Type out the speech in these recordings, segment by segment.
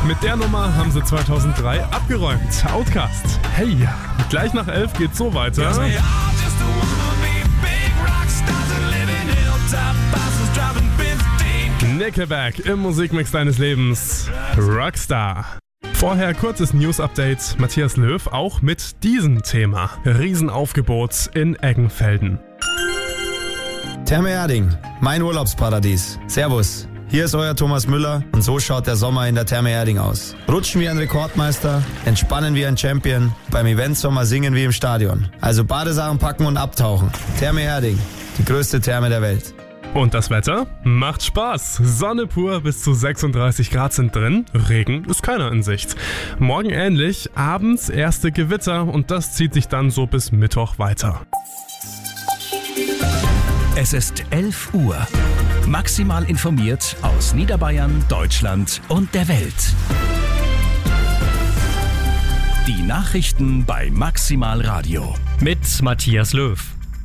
Mit der Nummer haben sie 2003 abgeräumt. Outcast. Hey, gleich nach 11 geht's so weiter. Nickelback im Musikmix deines Lebens. Rockstar. Vorher kurzes News-Update. Matthias Löw auch mit diesem Thema. Riesenaufgebot in Eggenfelden. Therme Erding, mein Urlaubsparadies. Servus, hier ist euer Thomas Müller und so schaut der Sommer in der Therme Erding aus. Rutschen wie ein Rekordmeister, entspannen wie ein Champion, beim Eventsommer singen wie im Stadion. Also Badesachen packen und abtauchen. Therme Erding, die größte Therme der Welt. Und das Wetter? Macht Spaß. Sonne pur, bis zu 36 Grad sind drin. Regen ist keiner in Sicht. Morgen ähnlich, abends erste Gewitter und das zieht sich dann so bis Mittwoch weiter. Es ist 11 Uhr. Maximal informiert aus Niederbayern, Deutschland und der Welt. Die Nachrichten bei Maximal Radio. Mit Matthias Löw.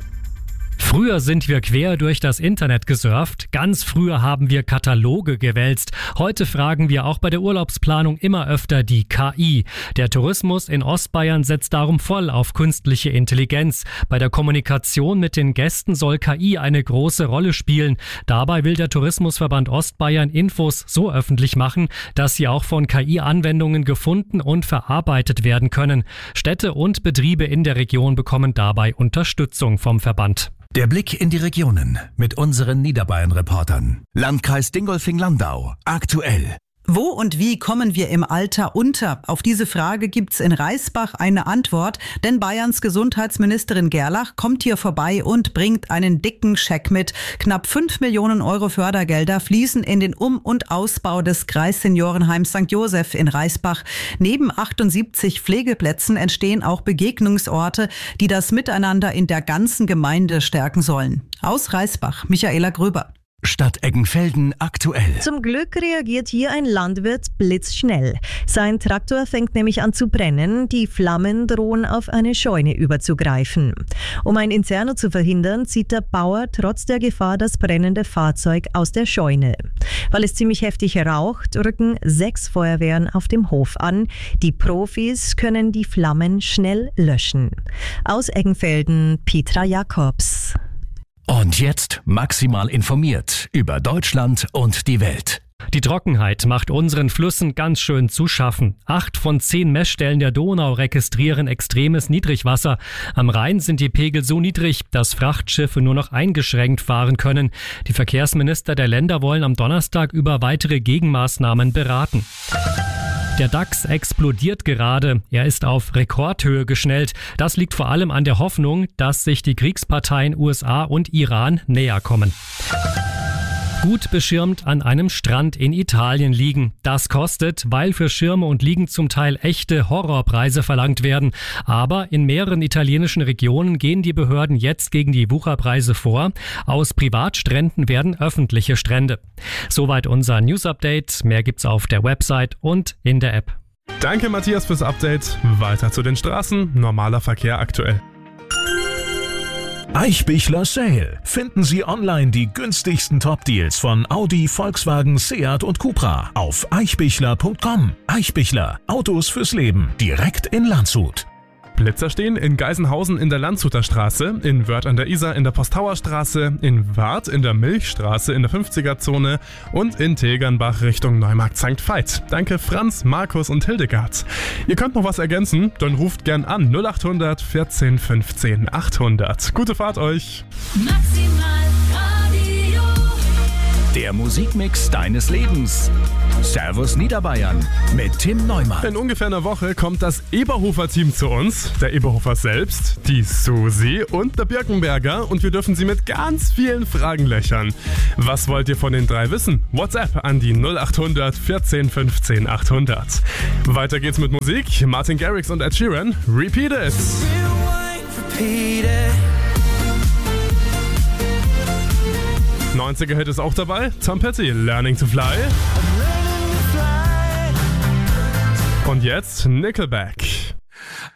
Früher sind wir quer durch das Internet gesurft, ganz früher haben wir Kataloge gewälzt. Heute fragen wir auch bei der Urlaubsplanung immer öfter die KI. Der Tourismus in Ostbayern setzt darum voll auf künstliche Intelligenz. Bei der Kommunikation mit den Gästen soll KI eine große Rolle spielen. Dabei will der Tourismusverband Ostbayern Infos so öffentlich machen, dass sie auch von KI-Anwendungen gefunden und verarbeitet werden können. Städte und Betriebe in der Region bekommen dabei Unterstützung vom Verband. Der Blick in die Regionen mit unseren Niederbayern-Reportern. Landkreis Dingolfing-Landau. Aktuell. Wo und wie kommen wir im Alter unter? Auf diese Frage gibt's in Reisbach eine Antwort, denn Bayerns Gesundheitsministerin Gerlach kommt hier vorbei und bringt einen dicken Scheck mit. Knapp 5 Millionen Euro Fördergelder fließen in den Um- und Ausbau des Kreisseniorenheims St. Joseph in Reisbach. Neben 78 Pflegeplätzen entstehen auch Begegnungsorte, die das Miteinander in der ganzen Gemeinde stärken sollen. Aus Reisbach, Michaela Gröber. Stadt Eggenfelden aktuell. Zum Glück reagiert hier ein Landwirt blitzschnell. Sein Traktor fängt nämlich an zu brennen. Die Flammen drohen auf eine Scheune überzugreifen. Um ein Inferno zu verhindern, zieht der Bauer trotz der Gefahr das brennende Fahrzeug aus der Scheune. Weil es ziemlich heftig raucht, rücken 6 Feuerwehren auf dem Hof an. Die Profis können die Flammen schnell löschen. Aus Eggenfelden, Petra Jakobs. Und jetzt maximal informiert über Deutschland und die Welt. Die Trockenheit macht unseren Flüssen ganz schön zu schaffen. 8 von 10 Messstellen der Donau registrieren extremes Niedrigwasser. Am Rhein sind die Pegel so niedrig, dass Frachtschiffe nur noch eingeschränkt fahren können. Die Verkehrsminister der Länder wollen am Donnerstag über weitere Gegenmaßnahmen beraten. Der DAX explodiert gerade. Er ist auf Rekordhöhe geschnellt. Das liegt vor allem an der Hoffnung, dass sich die Kriegsparteien USA und Iran näher kommen. Gut beschirmt an einem Strand in Italien liegen. Das kostet, weil für Schirme und Liegen zum Teil echte Horrorpreise verlangt werden. Aber in mehreren italienischen Regionen gehen die Behörden jetzt gegen die Wucherpreise vor. Aus Privatstränden werden öffentliche Strände. Soweit unser News-Update. Mehr gibt's auf der Website und in der App. Danke Matthias fürs Update. Weiter zu den Straßen. Normaler Verkehr aktuell. Eichbichler Sale. Finden Sie online die günstigsten Top-Deals von Audi, Volkswagen, Seat und Cupra auf eichbichler.com. Eichbichler. Autos fürs Leben. Direkt in Landshut. Blitzer stehen in Geisenhausen in der Landshuter Straße, in Wörth an der Isar in der Postauer Straße, in Warth in der Milchstraße in der 50er-Zone und in Tegernbach Richtung Neumarkt St. Veit. Danke Franz, Markus und Hildegard. Ihr könnt noch was ergänzen? Dann ruft gern an 0800 14 15 800. Gute Fahrt euch! Maximal Radio. Der Musikmix deines Lebens. Servus Niederbayern mit Tim Neumann. In ungefähr einer Woche kommt das Eberhofer-Team zu uns. Der Eberhofer selbst, die Susi und der Birkenberger. Und wir dürfen sie mit ganz vielen Fragen löchern. Was wollt ihr von den 3 wissen? WhatsApp an die 0800 14 15 800. Weiter geht's mit Musik. Martin Garrix und Ed Sheeran. Repeat It. 90er-Hit ist auch dabei. Tom Petty, Learning to Fly. Und jetzt Nickelback.